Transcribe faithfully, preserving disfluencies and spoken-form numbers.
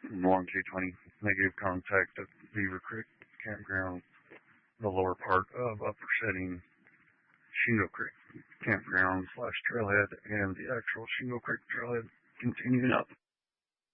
one two twenty, negative contact at Beaver Creek Campground, the lower part of Upper Setting Shingle Creek Campground slash trailhead, and the actual Shingle Creek trailhead continuing up.